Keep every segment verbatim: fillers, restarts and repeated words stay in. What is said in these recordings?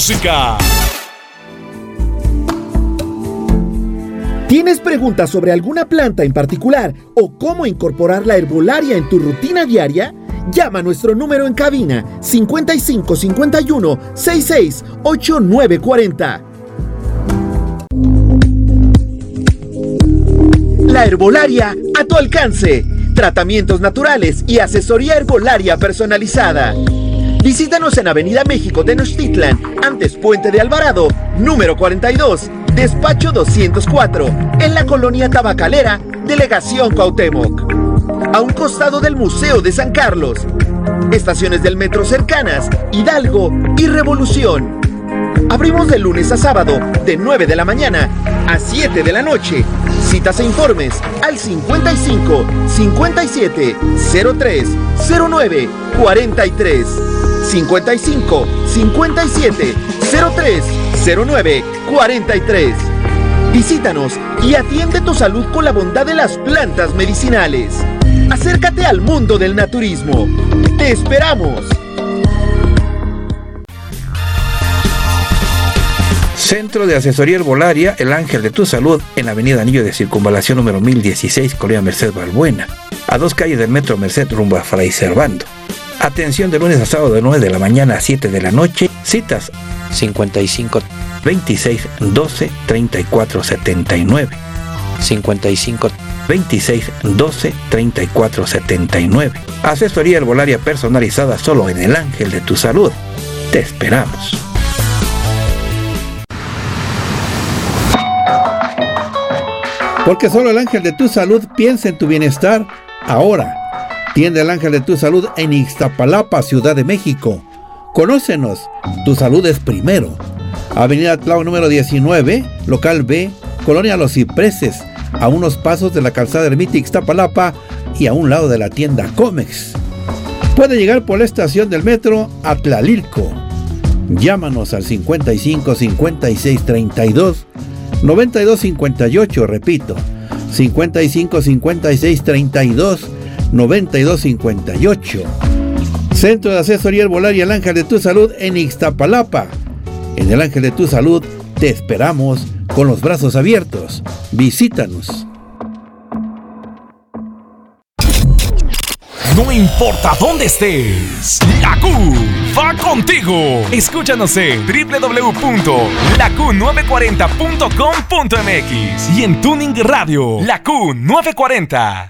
música. ¿Tienes preguntas sobre alguna planta en particular o cómo incorporar la herbolaria en tu rutina diaria? Llama a nuestro número en cabina cincuenta y cinco cincuenta y uno sesenta y seis ochenta y nueve cuarenta. La herbolaria a tu alcance. Tratamientos naturales y asesoría herbolaria personalizada. Visítanos en Avenida México Tenochtitlan, antes Puente de Alvarado, número cuarenta y dos, despacho doscientos cuatro, en la colonia Tabacalera, Delegación Cuauhtémoc. A un costado del Museo de San Carlos. Estaciones del metro cercanas, Hidalgo y Revolución. Abrimos de lunes a sábado, de nueve de la mañana a siete de la noche. Citas e informes al cincuenta y cinco, cincuenta y siete, cero tres, cero nueve, cuarenta y tres. cincuenta y cinco, cincuenta y siete, cero tres, cero nueve, cuarenta y tres. Visítanos y atiende tu salud con la bondad de las plantas medicinales. Acércate al mundo del naturismo. ¡Te esperamos! Centro de Asesoría Herbolaria El Ángel de tu Salud, en Avenida Anillo de Circunvalación número mil dieciséis, Colonia Merced Balbuena, a dos calles del Metro Merced rumbo a Fray Servando. Atención de lunes a sábado de nueve de la mañana a siete de la noche. Citas cincuenta y cinco, veintiséis, doce, treinta y cuatro, setenta y nueve. cincuenta y cinco, veintiséis, doce, treinta y cuatro, setenta y nueve. Asesoría herbolaria personalizada solo en El Ángel de tu Salud. Te esperamos. Porque solo El Ángel de tu Salud piensa en tu bienestar ahora. Tienda El Ángel de tu Salud en Ixtapalapa, Ciudad de México. Conócenos, tu salud es primero. Avenida Tlao número diecinueve, local B, Colonia Los Cipreses, a unos pasos de la calzada Ermita Ixtapalapa y a un lado de la tienda Comex. Puede llegar por la estación del metro a Tlalilco. Llámanos al cincuenta y cinco, cincuenta y seis, treinta y dos, noventa y dos, cincuenta y ocho, repito, cincuenta y cinco, cincuenta y seis, treinta y dos, noventa y dos, cincuenta y ocho. Centro de Asesoría Herbolaria El Ángel de tu Salud en Ixtapalapa. En El Ángel de tu Salud te esperamos con los brazos abiertos. Visítanos. No importa dónde estés, la Q va contigo. Escúchanos en doble u doble u doble u punto la q nueve cuarenta punto com punto m x y en Tuning Radio, La Q nueve cuarenta.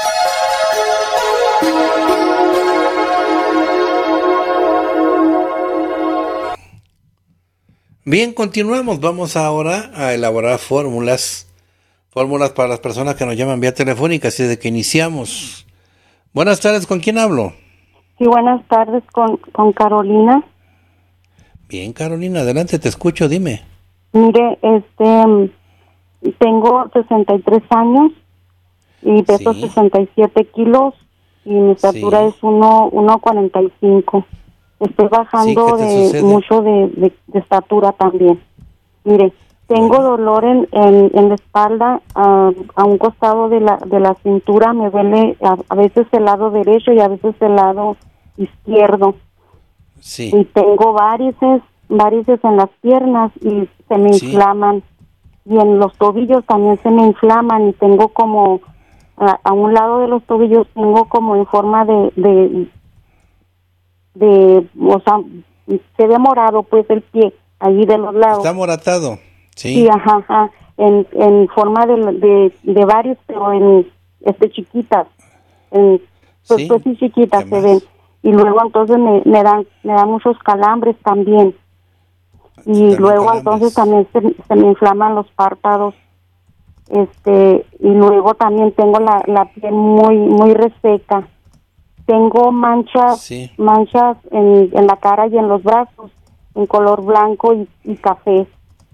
Bien, continuamos. Vamos ahora a elaborar fórmulas. Fórmulas para las personas que nos llaman vía telefónica, así de que iniciamos. Buenas tardes, ¿con quién hablo? Sí, buenas tardes, con, con Carolina. Bien, Carolina, adelante, te escucho, dime. Mire, este, tengo sesenta y tres años y peso sí. sesenta y siete kilos y mi estatura sí. es uno cuarenta y cinco. Estoy bajando sí, de sucede? mucho de, de, de estatura también. Mire, tengo bueno. dolor en, en, en la espalda, uh, a un costado de la de la cintura, me duele a, a veces el lado derecho y a veces el lado izquierdo. Sí. Y tengo varices, varices en las piernas y se me sí. inflaman. Y en los tobillos también se me inflaman y tengo como, a, a un lado de los tobillos tengo como en forma de... de de, o sea, se ve morado pues el pie, allí de los lados. Está moratado, sí. Sí, ajá, ajá, en, en forma de, de, de varios, pero en, este, chiquitas, en, pues, sí, pues sí chiquitas se ven. Y luego entonces me, me dan, me dan muchos calambres también. Y luego calambres. entonces también se, se me inflaman los párpados, este, y luego también tengo la, la piel muy, muy reseca. Tengo manchas, sí. manchas en, en la cara y en los brazos, en color blanco y, y café.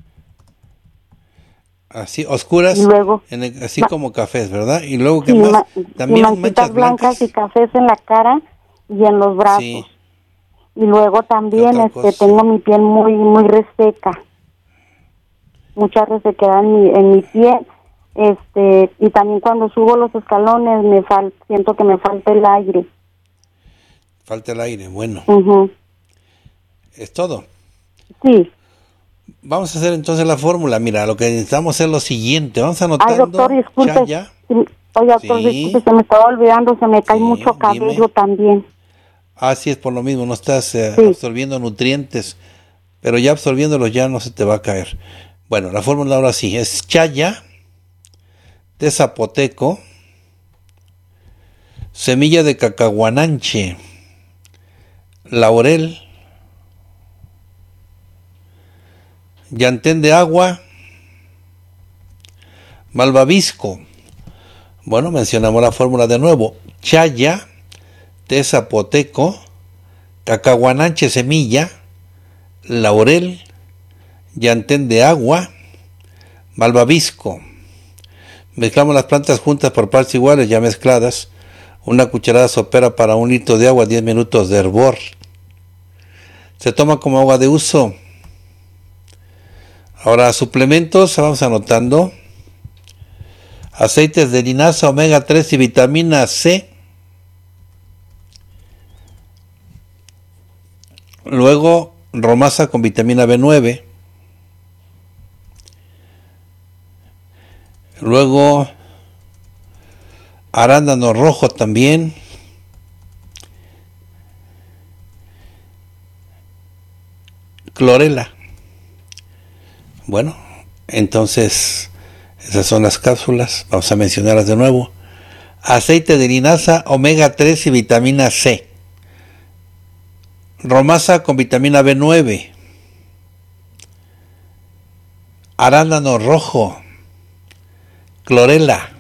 Así, oscuras, y luego, en el, así ma- como cafés, ¿verdad? Y luego, ¿qué sí, más? Ma- También manchitas manchas blancas. blancas y cafés en la cara y en los brazos. Sí. Y luego también este cosa? tengo mi piel muy muy reseca. Mucha resequedad en mi, en mi piel. Este, y también cuando subo los escalones me fal- siento que me falta el aire. Falta el aire, bueno. Uh-huh. Es todo. Sí. Vamos a hacer entonces la fórmula. Mira, lo que necesitamos es lo siguiente. Vamos anotando. Ay, doctor, disculpe. Chaya. Oye, doctor, Sí. disculpe, se me estaba olvidando, se me cae Sí, mucho cabello dime. también. Ah, sí, es por lo mismo. No estás eh, Sí. absorbiendo nutrientes. Pero ya absorbiéndolos ya no se te va a caer. Bueno, la fórmula ahora sí. Es chaya, de zapoteco, semilla de cacahuananche, laurel, llantén de agua, malvavisco. Bueno, mencionamos la fórmula de nuevo. Chaya, té zapoteco, cacahuananche semilla, laurel, llantén de agua, malvavisco. Mezclamos las plantas juntas por partes iguales, ya mezcladas. Una cucharada sopera para un litro de agua, diez minutos de hervor. Se toma como agua de uso. Ahora, suplementos, vamos anotando. Aceites de linaza, omega tres y vitamina C. Luego, romasa con vitamina B nueve. Luego, arándano rojo también. Clorela. Bueno, entonces, esas son las cápsulas. Vamos a mencionarlas de nuevo. Aceite de linaza, omega tres y vitamina C. Romasa con vitamina B nueve. Arándano rojo. Clorela.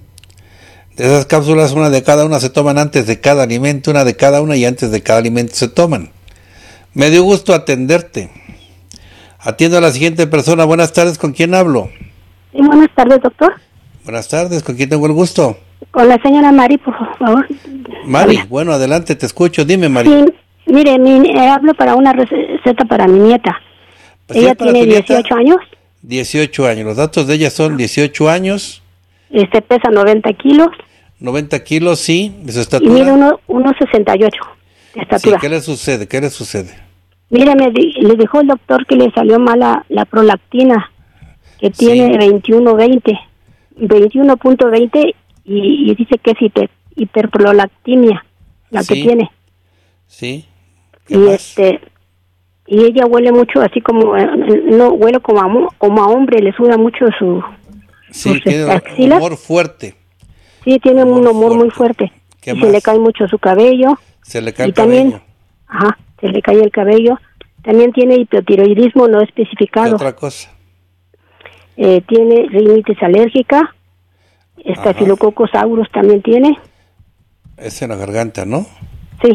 De esas cápsulas, una de cada una se toman antes de cada alimento, una de cada una y antes de cada alimento se toman. Me dio gusto atenderte. Atiendo a la siguiente persona. Buenas tardes, ¿con quién hablo? Sí, buenas tardes, doctor. Buenas tardes, ¿con quién tengo el gusto? Con la señora Mari, por favor. Mari, Hola. bueno, adelante, te escucho. Dime, Mari. Sí, mire, mi, eh, hablo para una receta para mi nieta. Pues Ella sí, para tiene tu nieta, dieciocho años, dieciocho años. Los datos de ella son dieciocho años, este pesa noventa kilos noventa kilos, sí, de su y estatura. mide uno, uno sesenta y ocho de Sí, estatura. ¿qué le sucede? ¿Qué le sucede? Mire, me di- le dijo el doctor que le salió mala la prolactina, que Sí. tiene veintiuno veinte, veintiuno punto veinte y, y dice que es hiper, hiperprolactimia la Sí. que tiene. Sí. ¿Qué Y más? este y ella huele mucho así como eh, no huele como a, mu- como a hombre, le suda mucho su Sí, sus tiene axilas. humor fuerte. Sí, tiene humor un humor muy fuerte. fuerte. ¿Qué Y más? se le cae mucho su cabello. Se le cae y el también, cabello. ajá, se le cae el cabello. También tiene hipotiroidismo no ¿Qué especificado. otra cosa? Eh, tiene rinitis alérgica. Staphylococcus aureus también tiene. Es en la garganta, ¿no? Sí.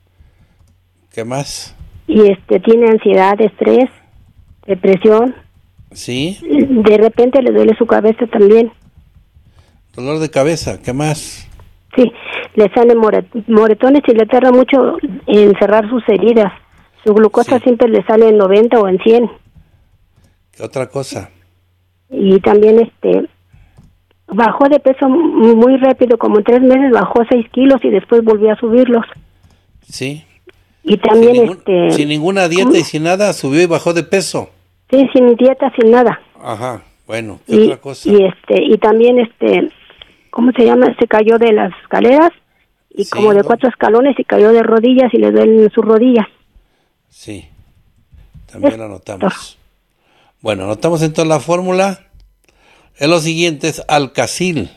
¿Qué más? Y este tiene ansiedad, estrés, depresión. Sí. De repente le duele su cabeza también. Dolor de cabeza, ¿qué más? Sí, le salen more- moretones y le tarda mucho en cerrar sus heridas. Su glucosa Sí. siempre le sale en noventa o en cien. ¿Qué otra cosa? Y también este bajó de peso muy muy rápido, como en tres meses bajó seis kilos y después volvió a subirlos. Sí. Y también sin, ningún- este sin ninguna dieta y sin nada, subió y bajó de peso. sí, sin dieta, sin nada. Ajá, bueno, ¿qué Y, otra cosa? y este y también este ¿cómo se llama? Se cayó de las escaleras y Sí, como de ¿no? cuatro escalones y cayó de rodillas y le duelen sus rodillas. Sí, también lo anotamos. Bueno, anotamos entonces la fórmula. Es lo siguiente, es alcacil,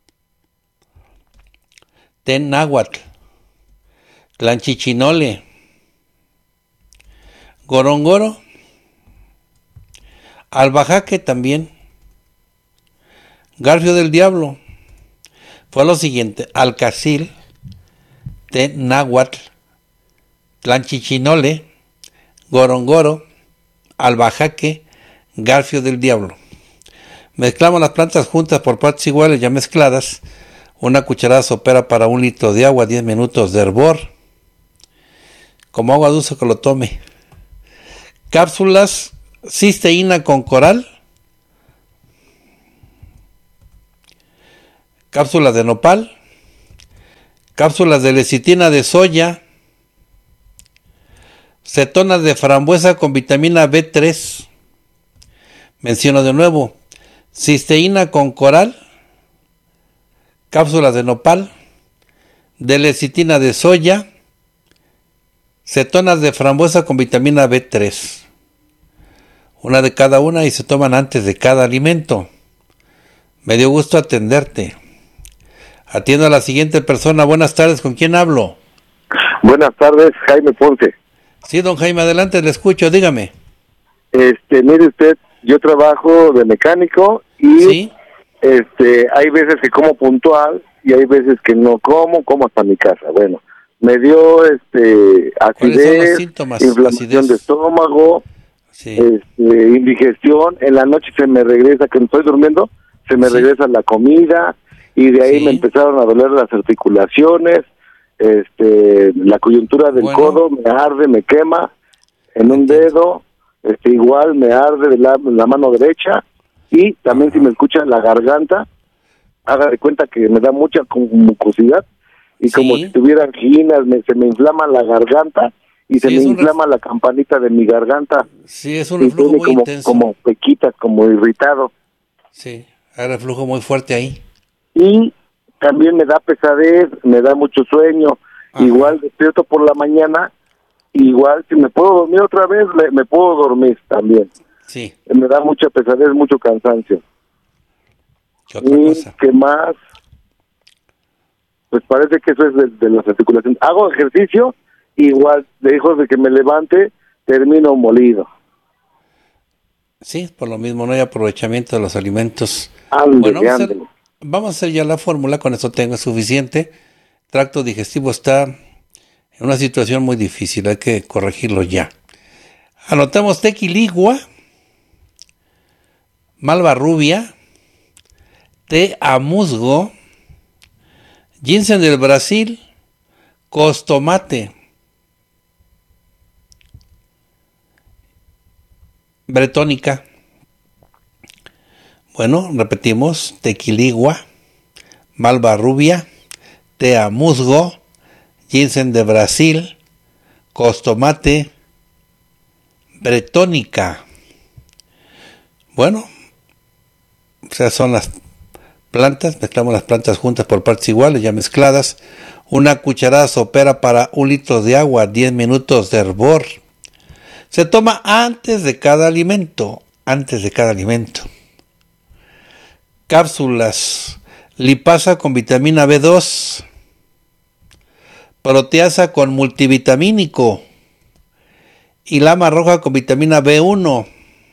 té náhuatl, tlanchichinole, gorongoro, albahaque también, garfio del diablo. Fue lo siguiente, alcacil, té náhuatl, tlanchichinole, gorongoro, albahaque, garfio del diablo. Mezclamos las plantas juntas por partes iguales ya mezcladas. Una cucharada sopera para un litro de agua, diez minutos de hervor. Como agua dulce que lo tome. Cápsulas cisteína con coral. Cápsulas de nopal. Cápsulas de lecitina de soya. cetonas de frambuesa con vitamina B tres. Menciono de nuevo, cisteína con coral, cápsulas de nopal, D-lecitina de soya, cetonas de frambuesa con vitamina B tres. Una de cada una y se toman antes de cada alimento. Me dio gusto atenderte. Atiendo a la siguiente persona. Buenas tardes, ¿con quién hablo? Buenas tardes, Jaime Ponce. Sí, don Jaime, adelante, le escucho, dígame. Este, mire usted, yo trabajo de mecánico y ¿sí? este, hay veces que como puntual y hay veces que no como, como hasta mi casa. Bueno, me dio este acidez, inflamación acidez? de estómago, sí. este, indigestión. En la noche se me regresa, que no estoy durmiendo, se me sí. regresa la comida y de ahí sí. me empezaron a doler las articulaciones. Este, la coyuntura del bueno. codo me arde, me quema en un Entiendo. dedo, este, igual me arde de la, la mano derecha y también uh-huh. si me escucha la garganta, haga de cuenta que me da mucha mucosidad y sí. como si tuviera anginas, me, se me inflama la garganta y sí, se me inflama ref... la campanita de mi garganta. Sí, es un reflujo muy como, intenso. Como pequitas, como irritado. Sí, hay reflujo muy fuerte ahí. Y también me da pesadez, me da mucho sueño. Ajá. Igual despierto por la mañana, igual si me puedo dormir otra vez, me, me puedo dormir también. Sí. Me da mucha pesadez, mucho cansancio. ¿Qué otra y cosa? ¿Qué más? Pues parece que eso es de, de las articulaciones. Hago ejercicio, igual, lejos de que me levante, termino molido. Sí, por lo mismo no hay aprovechamiento de los alimentos. Ande, bueno, vamos a, hacer, ande. vamos a hacer ya la fórmula, con eso tengo suficiente. Tracto digestivo está en una situación muy difícil, hay que corregirlo ya. Anotamos tequiligua, malva rubia, té a musgo, ginseng del Brasil, costomate, bretónica. Bueno, repetimos, tequiligua, malva rubia, té a musgo, ginseng de Brasil, costomate, bretónica. Bueno, o sea, son las plantas, mezclamos las plantas juntas por partes iguales, ya mezcladas. Una cucharada sopera para un litro de agua, diez minutos de hervor. Se toma antes de cada alimento, antes de cada alimento. Cápsulas, lipasa con vitamina B dos, proteasa con multivitamínico y lama roja con vitamina B uno.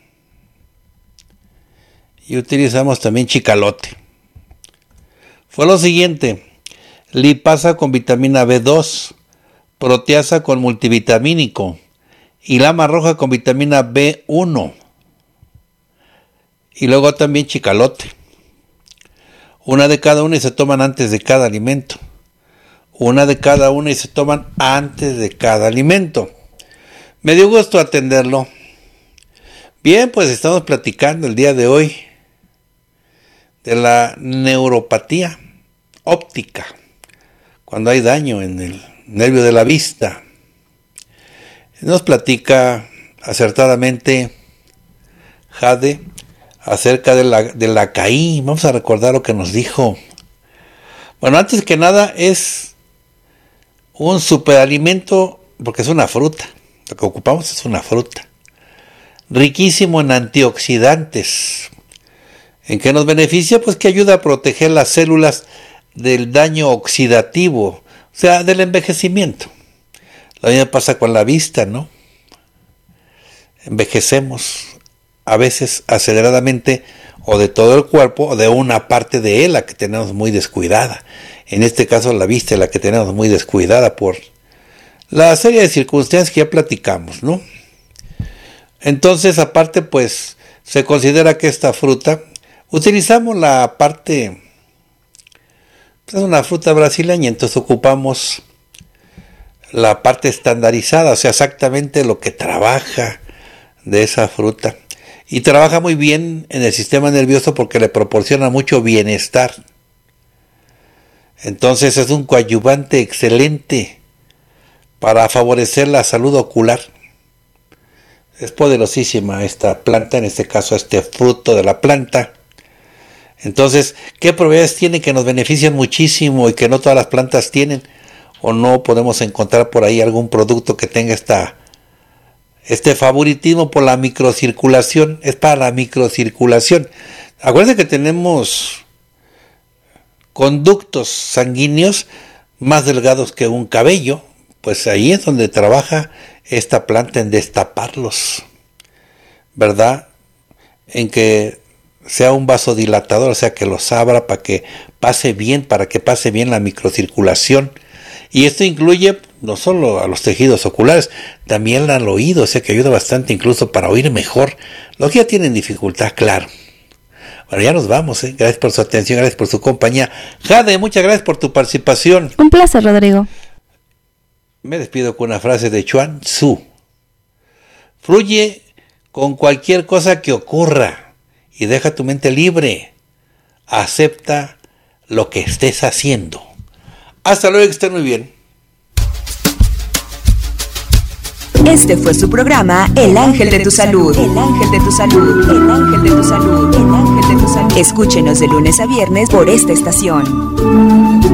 Y utilizamos también chicalote. Fue lo siguiente: lipasa con vitamina B dos, proteasa con multivitamínico y lama roja con vitamina B uno. Y luego también chicalote. Una de cada una y se toman antes de cada alimento. Una de cada una y se toman antes de cada alimento. Me dio gusto atenderlo. Bien, pues estamos platicando el día de hoy de la neuropatía óptica, cuando hay daño en el nervio de la vista. Nos platica acertadamente Jade acerca de la, de la C A I. Vamos a recordar lo que nos dijo. Bueno, antes que nada es un superalimento, porque es una fruta. Lo que ocupamos es una fruta. Riquísimo en antioxidantes. ¿En qué nos beneficia? Pues que ayuda a proteger las células del daño oxidativo, o sea, del envejecimiento. Lo mismo pasa con la vista, ¿no? Envejecemos a veces aceleradamente, o de todo el cuerpo, o de una parte de él, la que tenemos muy descuidada. En este caso, la vista es la que tenemos muy descuidada por la serie de circunstancias que ya platicamos, ¿no? Entonces, aparte, pues, se considera que esta fruta, utilizamos la parte, es una fruta brasileña, entonces ocupamos la parte estandarizada, o sea, exactamente lo que trabaja de esa fruta. Y trabaja muy bien en el sistema nervioso porque le proporciona mucho bienestar. Entonces es un coadyuvante excelente para favorecer la salud ocular. Es poderosísima esta planta, en este caso este fruto de la planta. Entonces, ¿qué propiedades tiene que nos benefician muchísimo y que no todas las plantas tienen? ¿O no podemos encontrar por ahí algún producto que tenga esta, este favoritismo por la microcirculación? Es para la microcirculación. Acuérdense que tenemos conductos sanguíneos más delgados que un cabello. Pues ahí es donde trabaja esta planta, en destaparlos, ¿verdad? En que sea un vasodilatador, o sea, que los abra para que pase bien, para que pase bien la microcirculación. Y esto incluye no solo a los tejidos oculares, también al oído, o sea, que ayuda bastante incluso para oír mejor. Los que ya tienen dificultad, claro. Bueno, ya nos vamos, ¿eh? Gracias por su atención, gracias por su compañía. Jade, muchas gracias por tu participación. Un placer, Rodrigo. Me despido con una frase de Chuang Tzu. Fluye con cualquier cosa que ocurra y deja tu mente libre. Acepta lo que estés haciendo. Hasta luego, que estén muy bien. Este fue su programa El Ángel de tu Salud. El Ángel de tu Salud. El Ángel de tu Salud. El Ángel de tu Salud. Escúchenos de lunes a viernes por esta estación.